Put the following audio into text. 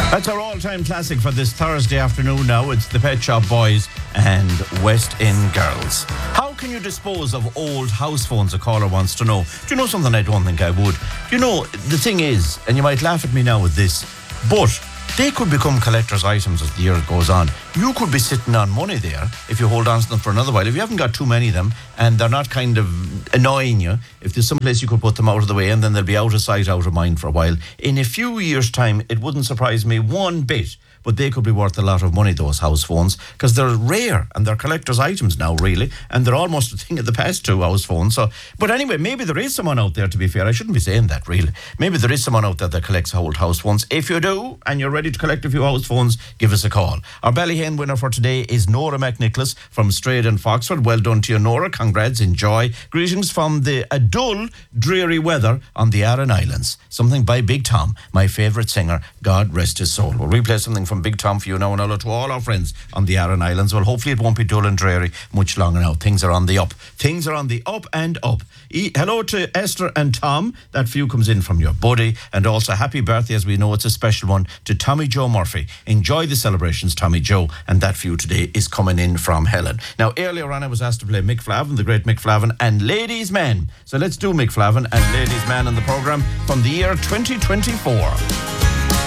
That's our all-time classic for this Thursday afternoon now. It's the Pet Shop Boys and West End Girls. How can you dispose of old house phones, a caller wants to know. Do you know something? I don't think I would. Do you know, the thing is, and you might laugh at me now with this, but they could become collector's items as the year goes on. You could be sitting on money there if you hold on to them for another while. If you haven't got too many of them and they're not kind of annoying you, if there's some place you could put them out of the way and then they'll be out of sight, out of mind for a while. In a few years' time, it wouldn't surprise me one bit, but they could be worth a lot of money, those house phones, because they're rare and they're collector's items now, really, and they're almost a thing of the past, too, house phones. So, but anyway, maybe there is someone out there, to be fair. I shouldn't be saying that, really. Maybe there is someone out there that collects old house phones. If you do, and you're ready to collect a few house phones, give us a call. Our Ballyhane winner for today is Nora McNicholas from Strayed and Foxford. Well done to you, Nora. Congrats, enjoy. Greetings from the dull, dreary weather on the Aran Islands. Something by Big Tom, my favourite singer. God rest his soul. We'll replay something from Big Tom for you now, and hello to all our friends on the Aran Islands. Well, hopefully it won't be dull and dreary much longer now. Things are on the up. Things are on the up and up. Hello to Esther and Tom. That for you comes in from your buddy. And also happy birthday, as we know it's a special one, to Tommy Joe Murphy. Enjoy the celebrations, Tommy Joe. And that for you today is coming in from Helen. Now, earlier on I was asked to play Mick Flavin, the great Mick Flavin, and Ladies Man. So let's do Mick Flavin and Ladies Man in the programme from the year 2024.